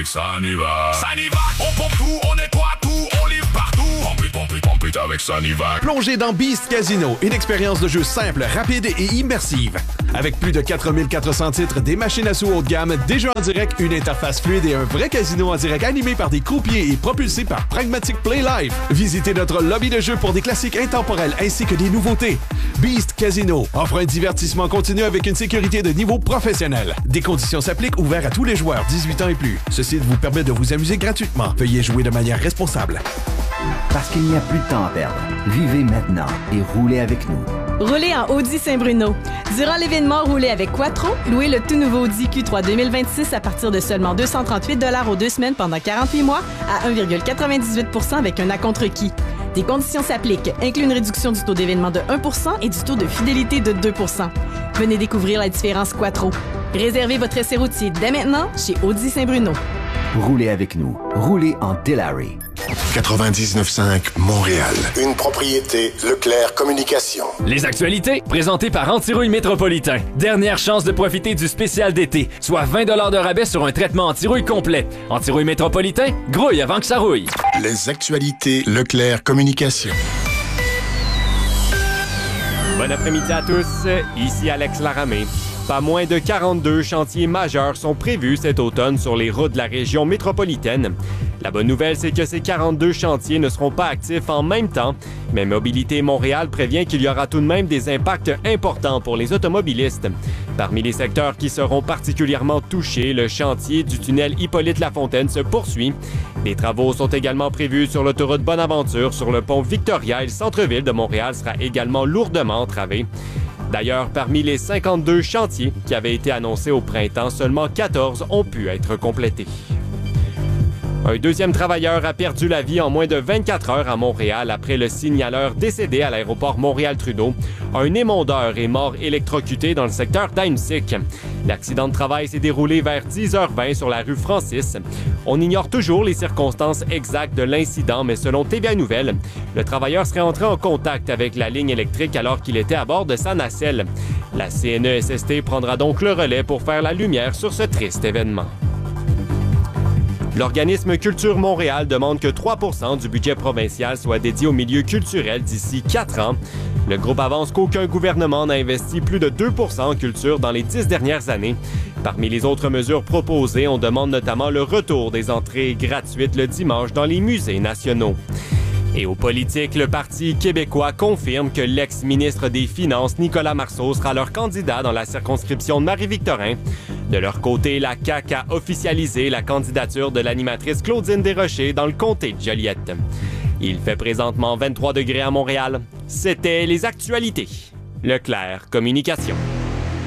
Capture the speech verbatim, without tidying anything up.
avec Sanivac. Sanivac, on pompe tout, on nettoie tout, on livre partout. Pompe it, pompe it, pompe it avec Sanivac. Plongez dans Beast Casino, une expérience de jeu simple, rapide et immersive. Avec plus de quatre mille quatre cents titres, des machines à sous haut de gamme, des jeux en direct, une interface fluide et un vrai casino en direct animé par des croupiers et propulsé par Pragmatic Play Live. Visitez notre lobby de jeu pour des classiques intemporels ainsi que des nouveautés. Beast Casino offre un divertissement continu avec une sécurité de niveau professionnel. Des conditions s'appliquent, ouverts à tous les joueurs dix-huit ans et plus. Ceci vous permet de vous amuser gratuitement. Veuillez jouer de manière responsable. Parce qu'il n'y a plus de temps à perdre. Vivez maintenant et roulez avec nous. Roulez en Audi Saint-Bruno. Durant l'événement Roulez avec Quattro, louez le tout nouveau Audi Q trois deux mille vingt-six à partir de seulement deux cent trente-huit dollars aux deux semaines pendant quarante-huit mois à un virgule quatre-vingt-dix-huit pour cent avec un acompte requis. Des conditions s'appliquent, inclut une réduction du taux d'événement de un pour cent et du taux de fidélité de deux pour cent. Venez découvrir la différence Quattro. Réservez votre essai routier dès maintenant chez Audi Saint-Bruno. Roulez avec nous. Roulez en Delary. quatre-vingt-dix-neuf cinq Montréal. Une propriété Leclerc Communication. Les actualités présentées par Antirouille Métropolitain. Dernière chance de profiter du spécial d'été, soit vingt dollars de rabais sur un traitement anti-rouille complet. Antirouille Métropolitain, grouille avant que ça rouille. Les actualités Leclerc Communication. Bon après-midi à tous, ici Alex Laramé. Pas moins de quarante-deux chantiers majeurs sont prévus cet automne sur les routes de la région métropolitaine. La bonne nouvelle, c'est que ces quarante-deux chantiers ne seront pas actifs en même temps, mais Mobilité Montréal prévient qu'il y aura tout de même des impacts importants pour les automobilistes. Parmi les secteurs qui seront particulièrement touchés, le chantier du tunnel Hippolyte-Lafontaine se poursuit. Des travaux sont également prévus sur l'autoroute Bonaventure, sur le pont Victoria et le centre-ville de Montréal sera également lourdement entravé. D'ailleurs, parmi les cinquante-deux chantiers qui avaient été annoncés au printemps, seulement quatorze ont pu être complétés. Un deuxième travailleur a perdu la vie en moins de vingt-quatre heures à Montréal après le signaleur décédé à l'aéroport Montréal-Trudeau. Un émondeur est mort électrocuté dans le secteur d'Ahuntsic. L'accident de travail s'est déroulé vers dix heures vingt sur la rue Francis. On ignore toujours les circonstances exactes de l'incident, mais selon T V A Nouvelles, le travailleur serait entré en contact avec la ligne électrique alors qu'il était à bord de sa nacelle. La C N E S S T prendra donc le relais pour faire la lumière sur ce triste événement. L'organisme Culture Montréal demande que trois pour cent du budget provincial soit dédié au milieu culturel d'ici quatre ans. Le groupe avance qu'aucun gouvernement n'a investi plus de deux pour cent en culture dans les dix dernières années. Parmi les autres mesures proposées, on demande notamment le retour des entrées gratuites le dimanche dans les musées nationaux. Et aux politiques, le Parti québécois confirme que l'ex-ministre des Finances, Nicolas Marceau, sera leur candidat dans la circonscription de Marie-Victorin. De leur côté, la C A Q a officialisé la candidature de l'animatrice Claudine Desrochers dans le comté de Joliette. Il fait présentement vingt-trois degrés à Montréal. C'était les actualités. Leclerc Communication.